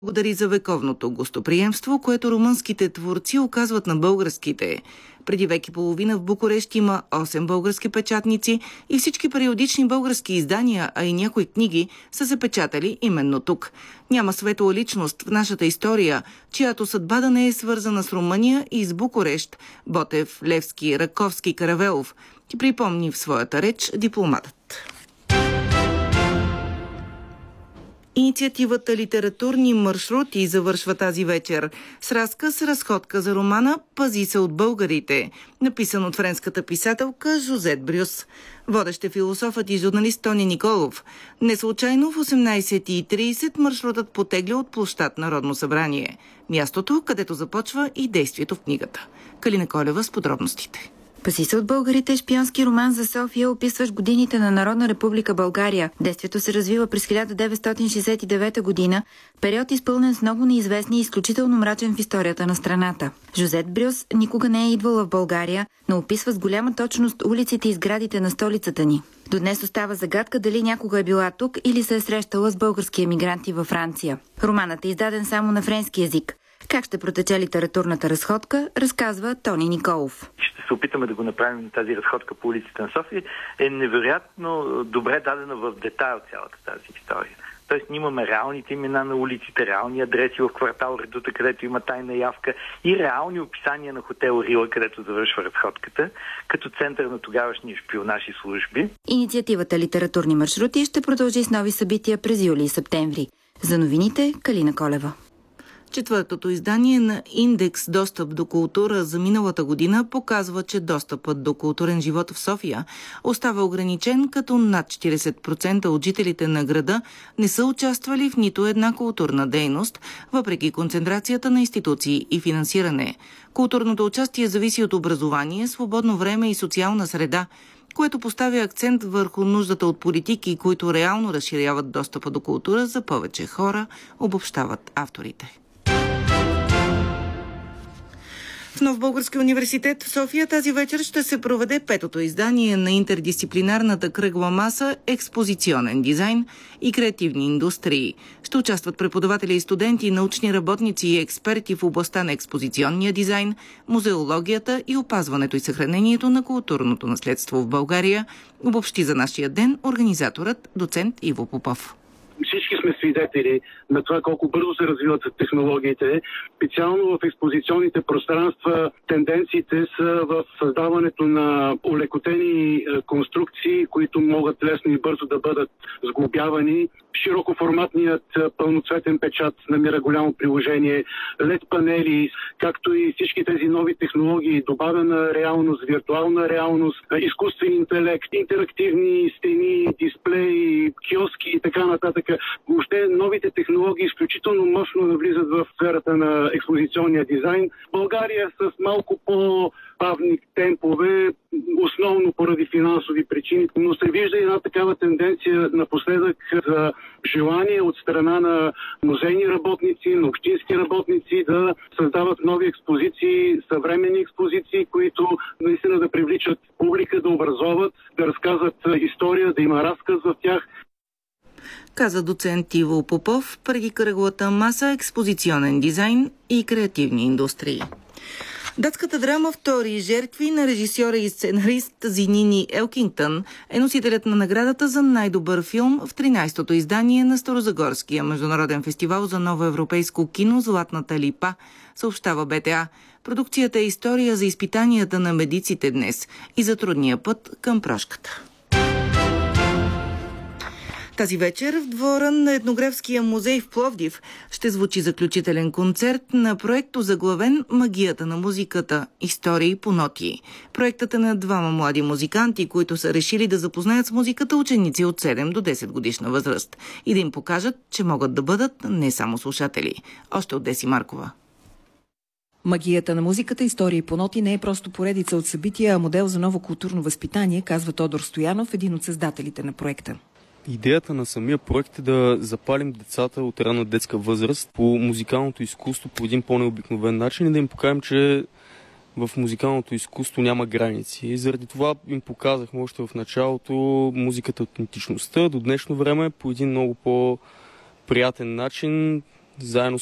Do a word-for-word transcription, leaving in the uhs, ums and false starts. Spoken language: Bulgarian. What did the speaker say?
Благодари за вековното гостоприемство, което румънските творци оказват на българските. Преди век и половина в Букурещ има осем български печатници и всички периодични български издания, а и някои книги са се печатали именно тук. Няма светла личност в нашата история, чиято съдба да не е свързана с Румъния и с Букурещ. Ботев, Левски, Раковски, Каравелов ти припомни в своята реч дипломатът. Инициативата «Литературни маршрути» завършва тази вечер с разказ, разходка за романа «Пази се от българите», написан от френската писателка Жозет Брюс. Водещ е философът и журналист Тони Николов. Неслучайно в осемнайсет и трийсет маршрутът потегля от площад Народно събрание. Мястото, където започва и действието в книгата. Калина Колева с подробностите. Пази се от българите е шпионски роман за София, описващ годините на Народна република България. Действието се развива през хиляда деветстотин шейсет и девета година, период изпълнен с много неизвестни и изключително мрачен в историята на страната. Жозет Брюс никога не е идвала в България, но описва с голяма точност улиците и сградите на столицата ни. До днес остава загадка дали някога е била тук или се е срещала с български емигранти във Франция. Романът е издаден само на френски език. Как ще протече литературната разходка, разказва Тони Николов. Ще се опитаме да го направим тази разходка по улиците на София. Е невероятно добре дадена в детайл цялата тази история. Тоест ние имаме реалните имена на улиците, реални адреси в квартал Редута, където има тайна явка и реални описания на хотел Рила, където завършва разходката, като център на тогавашни шпионажи служби. Инициативата «Литературни маршрути» ще продължи с нови събития през юли и септември. За новините Калина Колева. Четвъртото издание на Индекс Достъп до култура за миналата година показва, че достъпът до културен живот в София остава ограничен, като над четирийсет процента от жителите на града не са участвали в нито една културна дейност, въпреки концентрацията на институции и финансиране. Културното участие зависи от образование, свободно време и социална среда, което поставя акцент върху нуждата от политики, които реално разширяват достъпа до култура за повече хора, обобщават авторите. В Нов български университет в София тази вечер ще се проведе петото издание на интердисциплинарната кръгла маса «Експозиционен дизайн и креативни индустрии». Ще участват преподаватели и студенти, научни работници и експерти в областта на експозиционния дизайн, музеологията и опазването и съхранението на културното наследство в България, обобщи за нашия ден организаторът доцент Иво Попов. Всички сме свидетели на това колко бързо се развиват технологиите. Специално в експозиционните пространства тенденциите са в създаването на олекотени конструкции, които могат лесно и бързо да бъдат сглобявани. Широкоформатният пълноцветен печат намира голямо приложение, лед панели, както и всички тези нови технологии, добавена реалност, виртуална реалност, изкуствен интелект, интерактивни стени, дисплеи, киоски и така нататък. Въобще новите технологии изключително мощно навлизат в сферата на експозиционния дизайн. България с малко по-бавни темпове, основно поради финансови причини, но се вижда една такава тенденция напоследък за желание от страна на музейни работници, на общински работници да създават нови експозиции, съвременни експозиции, които наистина да привличат публика, да образоват, да разказват история, да има разказ в тях. Каза доцент Иво Попов преди кръглата маса «Експозиционен дизайн и креативни индустрии». Датската драма «Втори жертви» на режисьора и сценарист Зинини Елкингтън е носителят на наградата за най-добър филм в тринайсетото издание на Старозагорския международен фестивал за ново европейско кино «Златната липа», съобщава Б Т А. Продукцията е история за изпитанията на медиците днес и за трудния път към прошката. Тази вечер в двора на Етнографския музей в Пловдив ще звучи заключителен концерт на проект озаглавен «Магията на музиката. Истории по ноти». Проектът е на двама млади музиканти, които са решили да запознаят с музиката ученици от седем до десет годишна възраст и да им покажат, че могат да бъдат не само слушатели. Още от Деси Маркова. Магията на музиката, истории по ноти не е просто поредица от събития, а модел за ново културно възпитание, казва Тодор Стоянов, един от създателите на проекта. Идеята на самия проект е да запалим децата от ранна детска възраст по музикалното изкуство по един по-необикновен начин и да им покажем, че в музикалното изкуство няма граници. И заради това им показахме още в началото музиката, аутентичността до днешно време по един много по-приятен начин, заедно